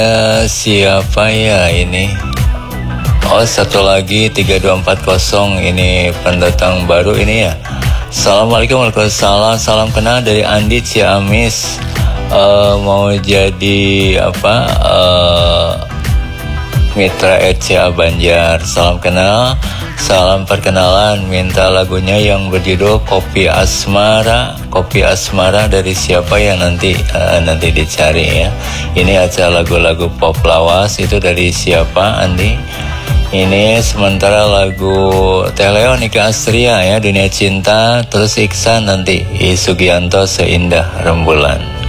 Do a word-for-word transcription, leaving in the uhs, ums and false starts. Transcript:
Uh, siapa ya ini? Oh, satu lagi tiga dua empat nol, ini pendatang baru ini ya. Assalamualaikum warahmatullahi wabarakatuh. Salam kenal dari Andi Ciamis. Uh, mau jadi apa? Uh, Mitra R C A Banjar. Salam kenal, salam perkenalan. Minta lagunya yang berjudul Kopi Asmara. Kopi Asmara dari siapa yang nanti uh, nanti dicari ya. Ini acara lagu-lagu pop lawas, itu dari siapa Andi? Ini sementara lagu Teleo Nika Astria ya, Dunia Cinta. Terus Iksan nanti I Sugianto Seindah Rembulan.